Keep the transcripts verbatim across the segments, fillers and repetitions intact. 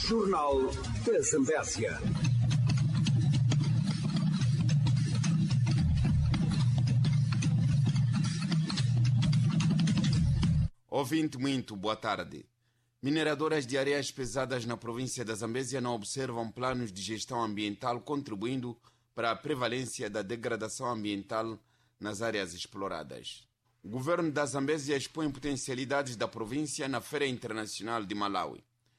Jornal da Zambésia. Ouvinte, muito boa tarde. Mineradoras de areias pesadas na província da Zambésia não observam planos de gestão ambiental, contribuindo para a prevalência da degradação ambiental nas áreas exploradas. O governo da Zambésia expõe potencialidades da província na Feira Internacional de Malawi.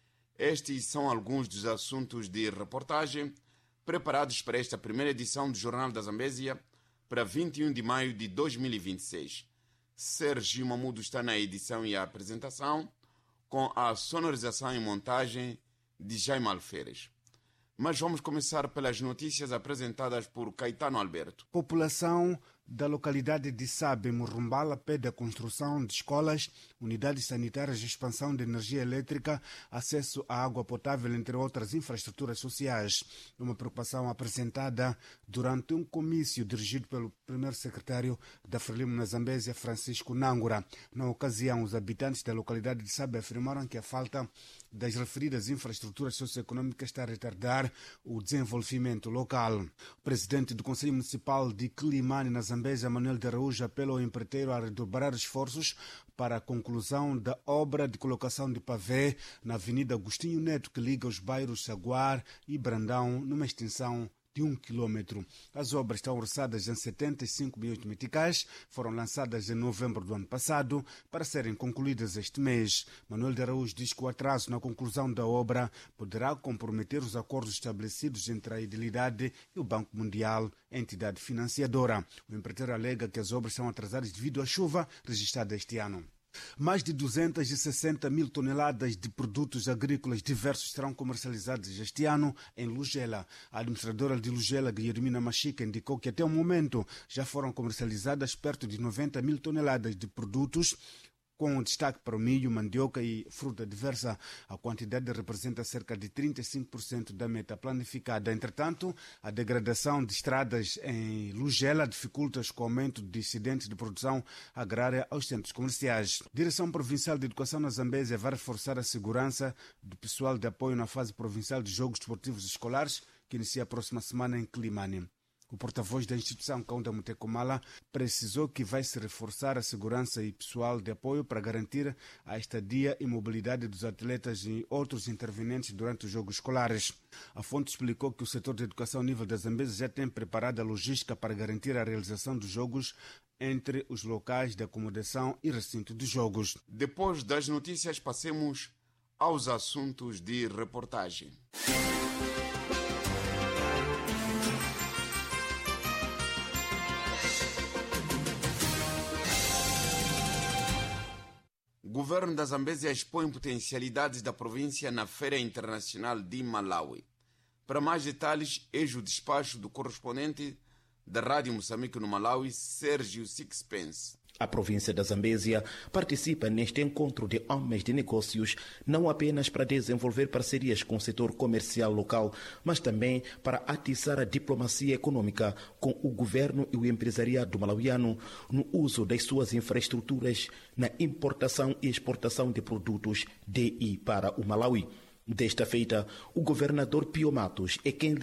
Estes são alguns dos assuntos de reportagem preparados para esta primeira edição do Jornal da Zambésia para vinte e um de maio de dois mil e vinte e seis. Sérgio Mamudo está na edição e a apresentação, com a sonorização e montagem de Jaime Alferes. Mas vamos começar pelas notícias apresentadas por Caetano Alberto. População da localidade de Sabe, Murumbala, pede a construção de escolas, unidades sanitárias, expansão de energia elétrica, acesso à água potável, entre outras infraestruturas sociais. Uma preocupação apresentada durante um comício dirigido pelo primeiro secretário da Frelimo na Zambésia, Francisco Nangura. Na ocasião, os habitantes da localidade de Sabe afirmaram que a falta das referidas infraestruturas socioeconômicas está a retardar o desenvolvimento local. O presidente do Conselho Municipal de Quilimane, na Zambésia, Manuel de Araújo, apela ao empreiteiro a redobrar esforços para a conclusão da obra de colocação de pavê na Avenida Agostinho Neto, que liga os bairros Saguar e Brandão, numa extensão de um quilômetro. As obras estão orçadas em setenta e cinco milhões de meticais, foram lançadas em novembro do ano passado para serem concluídas este mês. Manuel de Araújo diz que o atraso na conclusão da obra poderá comprometer os acordos estabelecidos entre a Idilidade e o Banco Mundial, entidade financiadora. O empreiteiro alega que as obras são atrasadas devido à chuva registrada este ano. Mais de duzentas e sessenta mil toneladas de produtos agrícolas diversos serão comercializados este ano em Lugela. A administradora de Lugela, Guilhermina Machica, indicou que até o momento já foram comercializadas perto de noventa mil toneladas de produtos, com destaque para o milho, mandioca e fruta diversa. A quantidade representa cerca de trinta e cinco por cento da meta planificada. Entretanto, a degradação de estradas em Lugela dificulta o aumento de excedentes de produção agrária aos centros comerciais. A Direção Provincial de Educação na Zambésia vai reforçar a segurança do pessoal de apoio na fase provincial de Jogos Desportivos Escolares, que inicia a próxima semana em Quilimane. O porta-voz da instituição, Kaunda Mutekomala, precisou que vai se reforçar a segurança e pessoal de apoio para garantir a estadia e mobilidade dos atletas e outros intervenientes durante os jogos escolares. A fonte explicou que o setor de educação a nível da Zambésia já tem preparado a logística para garantir a realização dos jogos entre os locais de acomodação e recinto de jogos. Depois das notícias, passemos aos assuntos de reportagem. O governo da Zambésia expõe potencialidades da província na Feira Internacional de Malawi. Para mais detalhes, eis o despacho do correspondente da Rádio Moçambique no Malawi, Sérgio Sixpence. A província da Zambésia participa neste encontro de homens de negócios não apenas para desenvolver parcerias com o setor comercial local, mas também para atiçar a diplomacia econômica com o governo e o empresariado malauiano no uso das suas infraestruturas na importação e exportação de produtos de e para o Malawi. Desta feita, o governador Pio Matos é quem